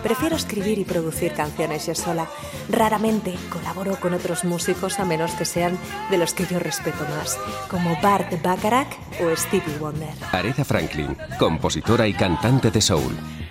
Prefiero escribir y producir canciones yo sola. Raramente colaboro con otros músicos a menos que sean de los que yo respeto más, como Burt Bacharach o Stevie Wonder. Aretha Franklin, compositora y cantante de soul.